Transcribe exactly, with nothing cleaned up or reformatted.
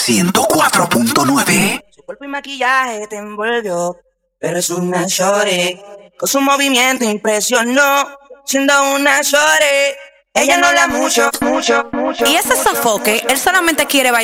ciento cuatro punto nueve. Su cuerpo y maquillaje te envolvió, pero es una shorty. Con su movimiento impresionó, siendo una shorty. Ella no habla mucho, mucho, mucho. Y ese sofoque, él solamente quiere bailar.